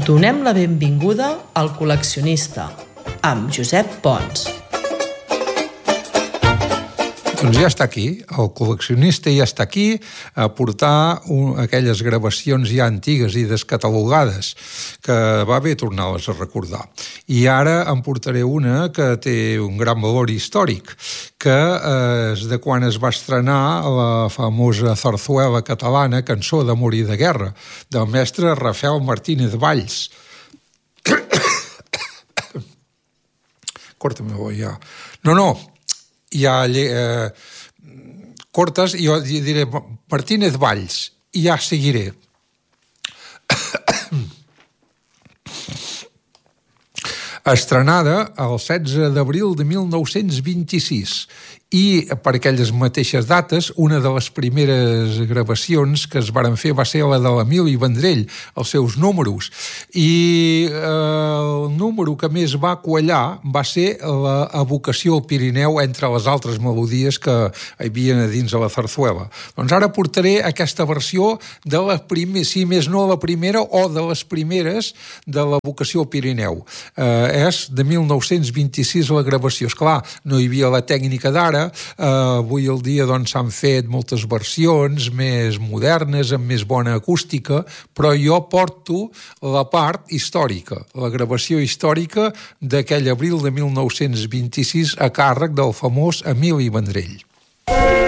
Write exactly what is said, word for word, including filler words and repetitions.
Donem la benvinguda al col·leccionista, amb Josep Pons. Doncs ja està aquí, el col·leccionista ja està aquí a portar un, aquelles gravacions ja antigues i descatalogades que va bé tornar-les a recordar. I ara em portaré una que té un gran valor històric, que és de quan es va estrenar la famosa zarzuela catalana Cançó d'amor i de guerra, del mestre Rafael Martínez Valls. Corta-me-ho ja. No, no, ja eh, cortes i jo diré Martínez Valls i ja seguiré. Estrenada el setze d'abril de mil nou-cents vint-i-sis i per aquelles mateixes dates una de les primeres gravacions que es varen fer va ser la de l'Emili Vendrell, els seus números, i eh, el número que més va quallar va ser la evocació al Pirineu entre les altres melodies que hi havia a dins de la zarzuela. Doncs ara portaré aquesta versió de la primera, si més no la primera o de les primeres de l'evocació al Pirineu. Eh, és de mil nou-cents vint-i-sis la gravació. Esclar, no hi havia la tècnica d'ara. Uh, avui el dia doncs s'han fet moltes versions més modernes, amb més bona acústica, però jo porto la part històrica, la gravació històrica d'aquell abril de mil nou-cents vint-i-sis a càrrec del famós Emili Vendrell.